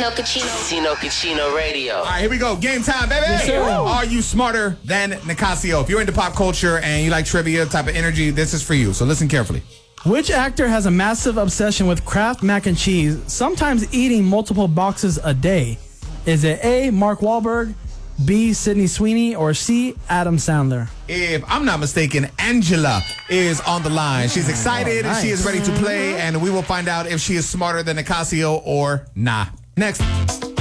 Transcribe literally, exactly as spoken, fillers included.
Tino Cucino. Tino Cucino Radio. All right, here we go. Game time, baby. Yes, sir. Are you smarter than Nicasio? If you're into pop culture and you like trivia type of energy, this is for you. So listen carefully. Which actor has a massive obsession with Kraft mac and cheese, sometimes eating multiple boxes a day? Is it A, Mark Wahlberg, B, Sydney Sweeney, or C, Adam Sandler? If I'm not mistaken, Angela is on the line. She's excited Oh, nice. and she is ready to play, and we will find out if she is smarter than Nicasio or nah. Next.